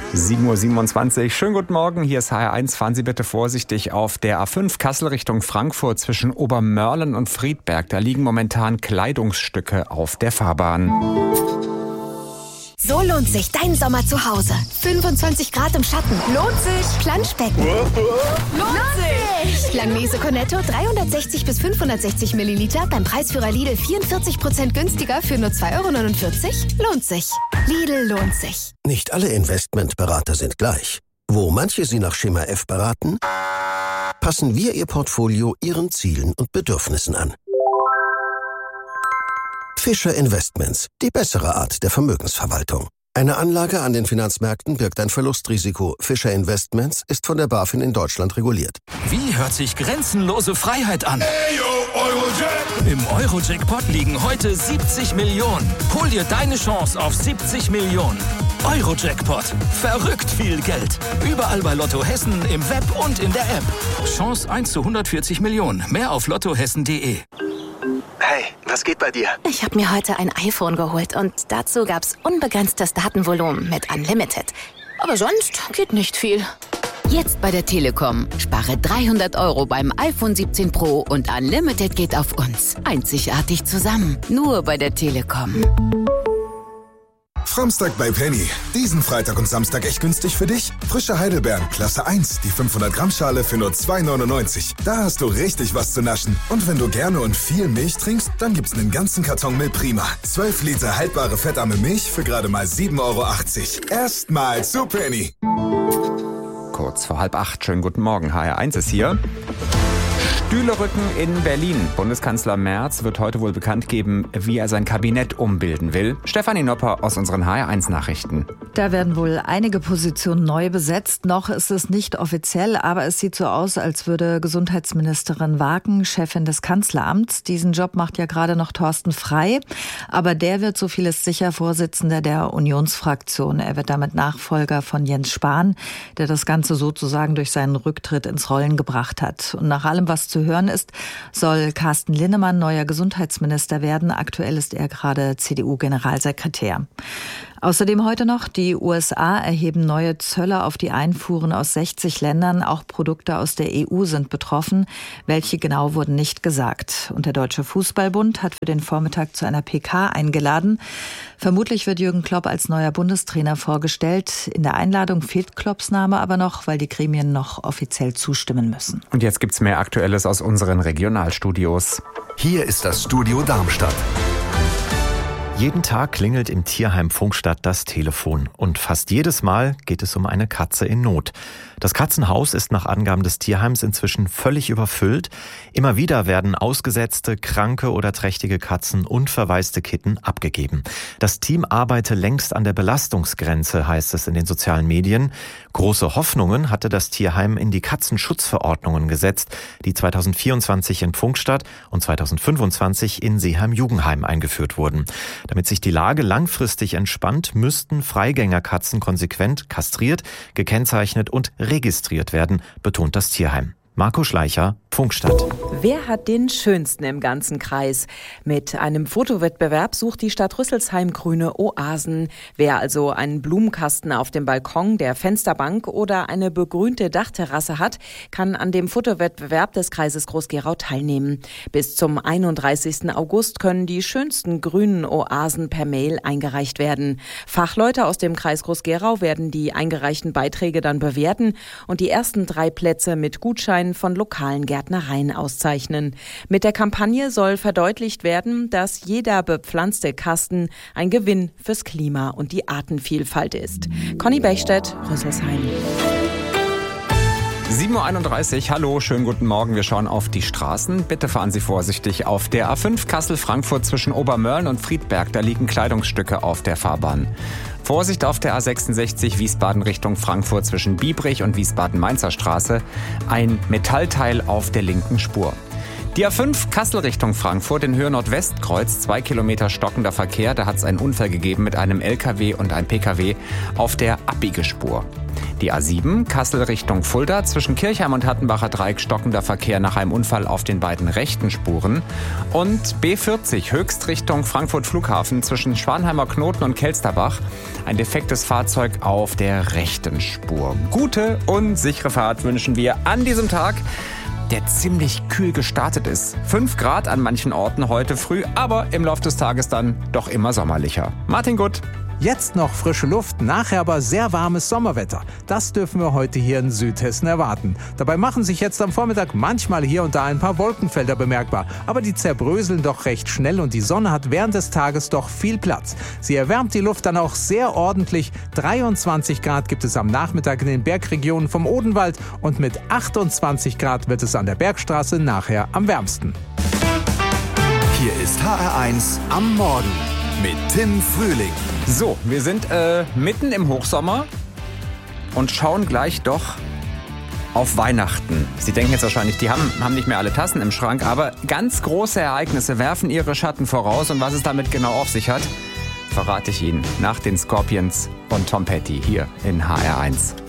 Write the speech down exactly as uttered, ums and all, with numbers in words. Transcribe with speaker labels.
Speaker 1: sieben Uhr siebenundzwanzig. Schönen guten Morgen, hier ist H R eins. Fahren Sie bitte vorsichtig auf der A fünf Kassel Richtung Frankfurt zwischen Obermörlen und Friedberg. Da liegen momentan Kleidungsstücke auf der Fahrbahn.
Speaker 2: So lohnt sich dein Sommer zu Hause. fünfundzwanzig Grad im Schatten. Lohnt sich. Planschbecken. Lohnt sich. Langnese Cornetto dreihundertsechzig bis fünfhundertsechzig Milliliter beim Preisführer Lidl vierundvierzig Prozent günstiger für nur zwei Euro neunundvierzig. Lohnt sich. Lidl lohnt sich.
Speaker 3: Nicht alle Investmentberater sind gleich. Wo manche Sie nach Schema F beraten, passen wir Ihr Portfolio Ihren Zielen und Bedürfnissen an. Fischer Investments, die bessere Art der Vermögensverwaltung. Eine Anlage an den Finanzmärkten birgt ein Verlustrisiko. Fischer Investments ist von der BaFin in Deutschland reguliert.
Speaker 4: Wie hört sich grenzenlose Freiheit an?
Speaker 5: Ayo, Eurojack.
Speaker 4: Im Eurojackpot liegen heute siebzig Millionen. Hol dir deine Chance auf siebzig Millionen. Eurojackpot. Verrückt viel Geld. Überall bei Lotto Hessen, im Web und in der App. Chance eins zu hundertvierzig Millionen. Mehr auf lottohessen punkt de.
Speaker 6: Hey, was geht bei dir?
Speaker 2: Ich habe mir heute ein iPhone geholt und dazu gab's unbegrenztes Datenvolumen mit Unlimited. Aber sonst geht nicht viel.
Speaker 7: Jetzt bei der Telekom. Spare dreihundert Euro beim iPhone siebzehn Pro und Unlimited geht auf uns. Einzigartig zusammen. Nur bei der Telekom.
Speaker 5: Framstag bei Penny. Diesen Freitag und Samstag echt günstig für dich. Frische Heidelbeeren, Klasse eins, die fünfhundert Gramm Schale für nur zwei neunundneunzig. Da hast du richtig was zu naschen. Und wenn du gerne und viel Milch trinkst, dann gibt's einen ganzen Karton Milch Prima. zwölf Liter haltbare fettarme Milch für gerade mal sieben Euro achtzig. Erstmal zu Penny.
Speaker 1: Kurz vor halb acht. Schönen guten Morgen. H R eins ist hier. Stühlerücken in Berlin. Bundeskanzler Merz wird heute wohl bekannt geben, wie er sein Kabinett umbilden will. Stefanie Nopper aus unseren H R eins Nachrichten.
Speaker 8: Da werden wohl einige Positionen neu besetzt. Noch ist es nicht offiziell, aber es sieht so aus, als würde Gesundheitsministerin Waken Chefin des Kanzleramts. Diesen Job macht ja gerade noch Thorsten Frey. Aber der wird, so viel ist sicher, Vorsitzender der Unionsfraktion. Er wird damit Nachfolger von Jens Spahn, der das Ganze sozusagen durch seinen Rücktritt ins Rollen gebracht hat. Und nach allem, was zu hören ist, soll Carsten Linnemann neuer Gesundheitsminister werden. Aktuell ist er gerade C D U-Generalsekretär. Außerdem heute noch, die U S A erheben neue Zölle auf die Einfuhren aus sechzig Ländern. Auch Produkte aus der E U sind betroffen. Welche genau wurden nicht gesagt. Und der Deutsche Fußballbund hat für den Vormittag zu einer P K eingeladen. Vermutlich wird Jürgen Klopp als neuer Bundestrainer vorgestellt. In der Einladung fehlt Klopps Name aber noch, weil die Gremien noch offiziell zustimmen müssen.
Speaker 1: Und jetzt gibt's mehr Aktuelles aus unseren Regionalstudios.
Speaker 9: Hier ist das Studio Darmstadt. Jeden Tag klingelt im Tierheim Pfungstadt das Telefon und fast jedes Mal geht es um eine Katze in Not. Das Katzenhaus ist nach Angaben des Tierheims inzwischen völlig überfüllt. Immer wieder werden ausgesetzte, kranke oder trächtige Katzen und verwaiste Kitten abgegeben. Das Team arbeite längst an der Belastungsgrenze, heißt es in den sozialen Medien. Große Hoffnungen hatte das Tierheim in die Katzenschutzverordnungen gesetzt, die zweitausendvierundzwanzig in Pfungstadt und zweitausendfünfundzwanzig in Seeheim-Jugendheim eingeführt wurden. Damit sich die Lage langfristig entspannt, müssten Freigängerkatzen konsequent kastriert, gekennzeichnet und registriert werden, betont das Tierheim. Marco Schleicher, Pfungstadt.
Speaker 10: Wer hat den schönsten im ganzen Kreis? Mit einem Fotowettbewerb sucht die Stadt Rüsselsheim grüne Oasen. Wer also einen Blumenkasten auf dem Balkon der Fensterbank oder eine begrünte Dachterrasse hat, kann an dem Fotowettbewerb des Kreises Groß-Gerau teilnehmen. Bis zum einunddreißigsten August können die schönsten grünen Oasen per Mail eingereicht werden. Fachleute aus dem Kreis Groß-Gerau werden die eingereichten Beiträge dann bewerten und die ersten drei Plätze mit Gutscheinen von lokalen Gärtnereien auszeichnen. Mit der Kampagne soll verdeutlicht werden, dass jeder bepflanzte Kasten ein Gewinn fürs Klima und die Artenvielfalt ist. Conny Bechstedt, Rüsselsheim.
Speaker 1: sieben Uhr einunddreißig, hallo, schönen guten Morgen. Wir schauen auf die Straßen. Bitte fahren Sie vorsichtig auf der A fünf Kassel-Frankfurt zwischen Obermörlen und Friedberg. Da liegen Kleidungsstücke auf der Fahrbahn. Vorsicht auf der A sechsundsechzig Wiesbaden Richtung Frankfurt zwischen Biebrich und Wiesbaden-Mainzer Straße. Ein Metallteil auf der linken Spur. Die A fünf Kassel Richtung Frankfurt in Höhe Nordwestkreuz, zwei Kilometer stockender Verkehr. Da hat es einen Unfall gegeben mit einem L K W und einem P K W auf der Abbiegespur. Die A sieben Kassel Richtung Fulda zwischen Kirchheim und Hattenbacher Dreieck stockender Verkehr nach einem Unfall auf den beiden rechten Spuren. Und B vierzig Höchst Richtung Frankfurt Flughafen zwischen Schwanheimer Knoten und Kelsterbach. Ein defektes Fahrzeug auf der rechten Spur. Gute und sichere Fahrt wünschen wir an diesem Tag, der ziemlich kühl gestartet ist. fünf Grad an manchen Orten heute früh, aber im Laufe des Tages dann doch immer sommerlicher. Martin Gutt.
Speaker 11: Jetzt noch frische Luft, nachher aber sehr warmes Sommerwetter. Das dürfen wir heute hier in Südhessen erwarten. Dabei machen sich jetzt am Vormittag manchmal hier und da ein paar Wolkenfelder bemerkbar. Aber die zerbröseln doch recht schnell und die Sonne hat während des Tages doch viel Platz. Sie erwärmt die Luft dann auch sehr ordentlich. dreiundzwanzig Grad gibt es am Nachmittag in den Bergregionen vom Odenwald und mit achtundzwanzig Grad wird es an der Bergstraße nachher am wärmsten.
Speaker 12: Hier ist H R eins am Morgen mit Tim Frühling.
Speaker 1: So, wir sind äh, mitten im Hochsommer und schauen gleich doch auf Weihnachten. Sie denken jetzt wahrscheinlich, die haben, haben nicht mehr alle Tassen im Schrank, aber ganz große Ereignisse werfen ihre Schatten voraus. Und was es damit genau auf sich hat, verrate ich Ihnen nach den Scorpions und Tom Petty hier in H R eins.